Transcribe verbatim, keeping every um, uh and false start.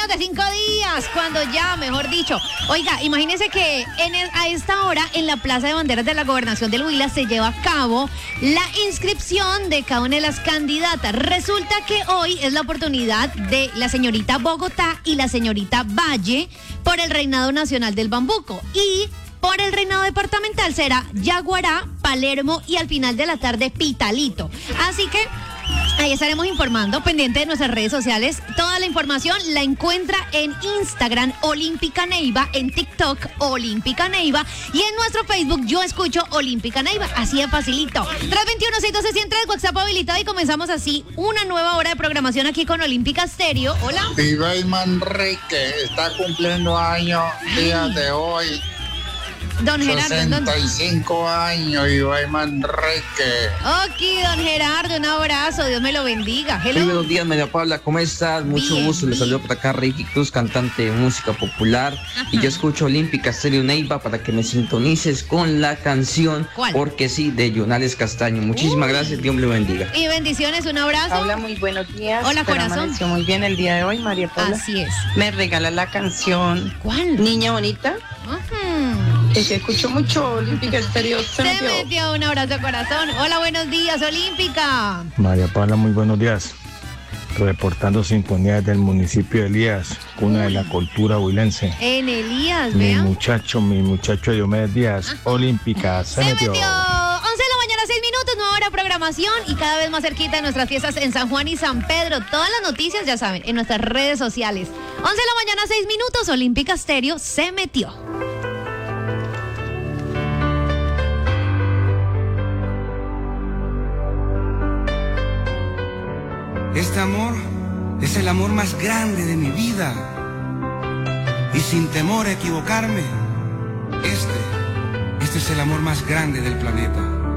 menos de cinco días, cuando ya, mejor dicho. Oiga, imagínense que en el, a esta hora en la Plaza de Banderas de la Gobernación del Huila se lleva a cabo la inscripción de cada una de las candidatas. Resulta que hoy es la oportunidad de la señorita Bogotá y la señorita Valle por el reinado nacional del Bambuco. Y por el reinado departamental será Yaguará, Palermo y al final de la tarde Pitalito. Así que ahí estaremos informando, pendiente de nuestras redes sociales. Toda la información la encuentra en Instagram, Olímpica Neiva, en TikTok, Olímpica Neiva, y en nuestro Facebook, Yo Escucho Olímpica Neiva. Así de facilito. tres veintiuno, seiscientos doce, ciento tres, WhatsApp habilitado, y comenzamos así una nueva hora de programación aquí con Olímpica Stereo. Hola. Ivey Manrique está cumpliendo años día de hoy. Don Gerardo, sesenta y cinco años, Ivey Manrique. Ok, don Gerardo, un abrazo, Dios me lo bendiga. Hello. Muy buenos días, María Paula, ¿cómo estás? Mucho Bien, gusto, les bien. saludo por acá Ricky Cruz, cantante de música popular. Ajá. Y yo escucho Olímpica Stereo Neiva para que me sintonices con la canción ¿Cuál? Porque sí, de Jonales Castaño. Muchísimas Uy. gracias, Dios me lo bendiga. Y bendiciones, un abrazo. Paula, muy buenos días. Hola, Espero corazón. amaneció muy bien el día de hoy, María Paula. Así es. Me regala la canción ¿Cuál? Niña Bonita. Ujú. Y que escucho mucho Olímpica Estéreo. Se metió, un abrazo corazón. Hola, buenos días, Olímpica. María Paula, muy buenos días. Reportando sintonía desde el municipio de Elías, cuna de la cultura huilense. En Elías, Mi vean. muchacho, mi muchacho Diomedes Díaz, Olímpica, se, Se metió. metió. once de la mañana, seis minutos, nueva hora de programación y cada vez más cerquita de nuestras fiestas en San Juan y San Pedro. Todas las noticias, ya saben, en nuestras redes sociales. once de la mañana, seis minutos, Olímpica Stereo se metió. Este amor es el amor más grande de mi vida. Y sin temor a equivocarme, este, este es el amor más grande del planeta.